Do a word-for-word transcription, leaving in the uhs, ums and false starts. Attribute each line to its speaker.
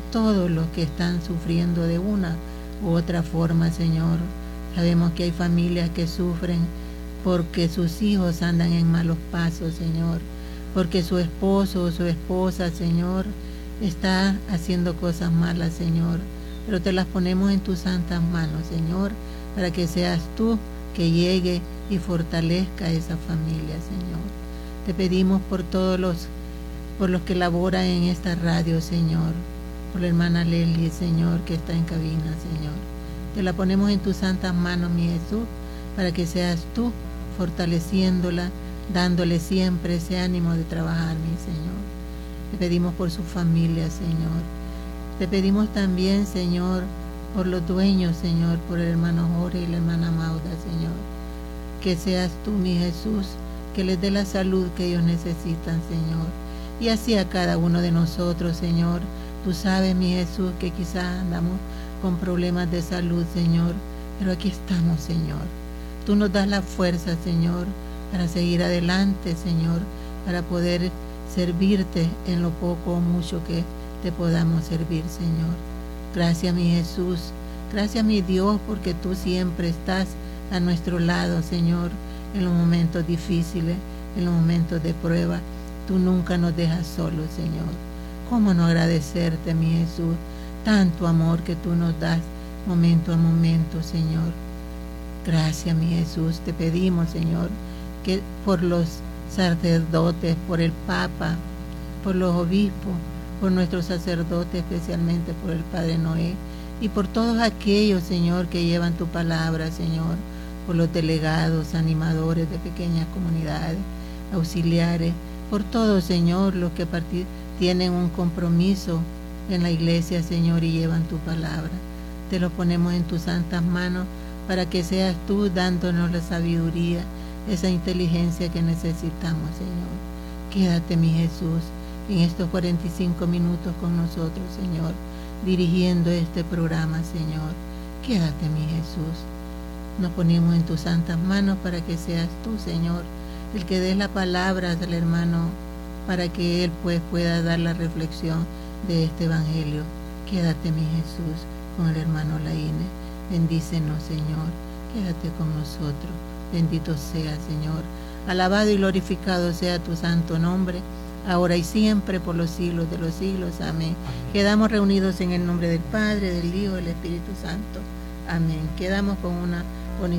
Speaker 1: todos los que están sufriendo de una u otra forma, Señor. Sabemos que hay familias que sufren porque sus hijos andan en malos pasos, Señor, porque su esposo o su esposa, Señor, está haciendo cosas malas, Señor, pero te las ponemos en tus santas manos, Señor, para que seas tú que llegue y fortalezca a esa familia, Señor. Te pedimos por todos los, por los que laboran en esta radio, Señor, por la hermana Leslie, Señor, que está en cabina, Señor. Te la ponemos en tus santas manos, mi Jesús, para que seas tú fortaleciéndola, dándole siempre ese ánimo de trabajar, mi Señor. Te pedimos por su familia, Señor. Te pedimos también, Señor, por los dueños, Señor, por el hermano Jorge y la hermana Mauda, Señor. Que seas tú, mi Jesús, que les dé la salud que ellos necesitan, Señor. Y así a cada uno de nosotros, Señor. Tú sabes, mi Jesús, que quizás andamos con problemas de salud, Señor, pero aquí estamos, Señor. Tú nos das la fuerza, Señor, para seguir adelante, Señor, para poder servirte en lo poco o mucho que te podamos servir, Señor. Gracias, mi Jesús. Gracias, mi Dios, porque tú siempre estás a nuestro lado, Señor, en los momentos difíciles, en los momentos de prueba. Tú nunca nos dejas solos, Señor. ¿Cómo no agradecerte, mi Jesús, tanto amor que tú nos das momento a momento, Señor? Gracias, mi Jesús. Te pedimos, Señor, que por los sacerdotes, por el Papa, por los obispos, por nuestros sacerdotes, especialmente por el Padre Noé, y por todos aquellos, Señor, que llevan tu palabra, Señor, por los delegados, animadores de pequeñas comunidades, auxiliares, por todos, Señor, los que tienen un compromiso en la iglesia, Señor, y llevan tu palabra. Te lo ponemos en tus santas manos para que seas tú dándonos la sabiduría, esa inteligencia que necesitamos, Señor. Quédate, mi Jesús, en estos cuarenta y cinco minutos con nosotros, Señor, dirigiendo este programa, Señor. Quédate, mi Jesús. Nos ponemos en tus santas manos para que seas tú, Señor, el que des la palabra al hermano, para que él pues pueda dar la reflexión de este evangelio. Quédate, mi Jesús, con el hermano Laínez. Bendícenos, Señor. Quédate con nosotros. Bendito sea, Señor. Alabado y glorificado sea tu santo nombre, ahora y siempre, por los siglos de los siglos. Amén. Amén. Quedamos reunidos en el nombre del Padre, del Hijo y del Espíritu Santo. Amén. Quedamos con una bonita